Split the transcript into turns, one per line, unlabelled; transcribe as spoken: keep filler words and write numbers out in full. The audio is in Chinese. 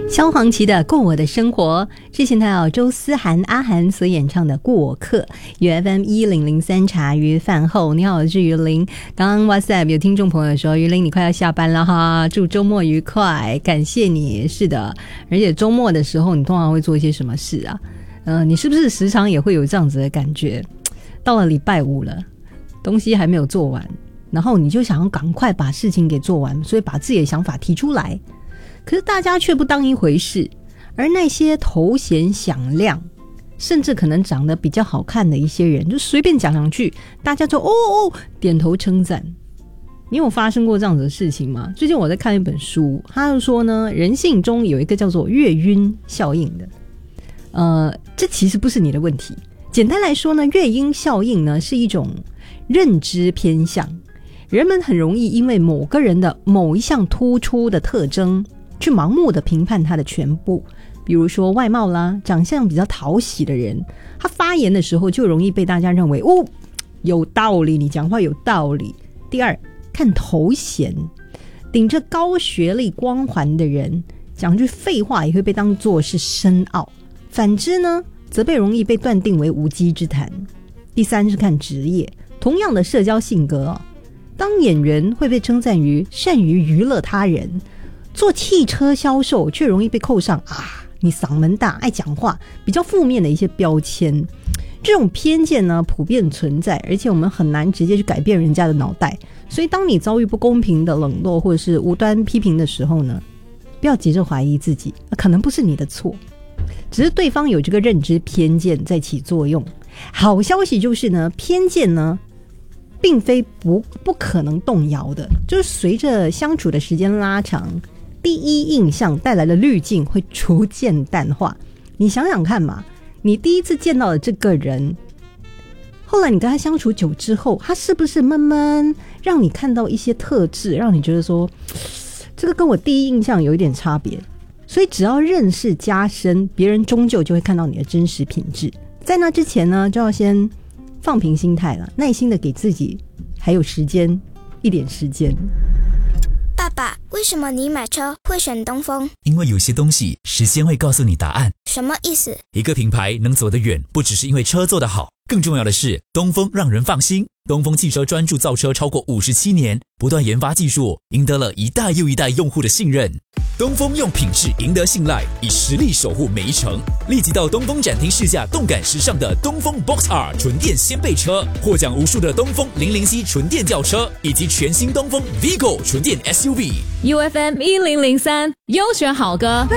萧煌奇的《过我的生活》，之前他有周思涵阿涵所演唱的《过我课》，与 F M 一零零三茶余饭后。你好，我是于林。刚刚 WhatsApp 有听众朋友说，于林你快要下班了哈，祝周末愉快，感谢你。是的，而且周末的时候你通常会做一些什么事啊？呃，你是不是时常也会有这样子的感觉？到了礼拜五了，东西还没有做完，然后你就想要赶快把事情给做完，所以把自己的想法提出来。可是大家却不当一回事，而那些头衔响亮，甚至可能长得比较好看的一些人，就随便讲两句，大家就哦哦点头称赞。你有发生过这样子的事情吗？最近我在看一本书，他就说呢，人性中有一个叫做月晕效应的，呃，这其实不是你的问题。简单来说呢，月晕效应呢是一种认知偏向，人们很容易因为某个人的某一项突出的特征去盲目的评判他的全部。比如说外貌啦，长相比较讨喜的人，他发言的时候就容易被大家认为哦，有道理，你讲话有道理。第二，看头衔，顶着高学历光环的人讲句废话也会被当作是深奥，反之呢则被容易被断定为无稽之谈。第三是看职业，同样的社交性格哦，当演员会被称赞于善于娱乐他人，做汽车销售却容易被扣上啊，你嗓门大，爱讲话，比较负面的一些标签。这种偏见呢普遍存在，而且我们很难直接去改变人家的脑袋。所以当你遭遇不公平的冷落或者是无端批评的时候呢，不要急着怀疑自己，可能不是你的错，只是对方有这个认知偏见在起作用。好消息就是呢，偏见呢并非不不可能动摇的，就是随着相处的时间拉长，第一印象带来的滤镜会逐渐淡化。你想想看嘛，你第一次见到的这个人，后来你跟他相处久之后，他是不是慢慢让你看到一些特质，让你觉得说这个跟我第一印象有一点差别？所以只要认识加深，别人终究就会看到你的真实品质。在那之前呢，就要先放平心态了，耐心的给自己还有时间一点时间。
爸爸，为什么你买车会选东风？
因为有些东西时间会告诉你答案。
什么意思？
一个品牌能走得远，不只是因为车做得好，更重要的是东风让人放心。东风汽车专注造车超过五十七年，不断研发技术，赢得了一代又一代用户的信任。东风用品质赢得信赖，以实力守护每一程。立即到东风展厅试驾动感时尚的东风 Box R 纯电掀背车，获奖无数的东风零零 C 纯电轿车，以及全新东风 Vigo 纯电 S U V。
U F M 一零零三优选好歌。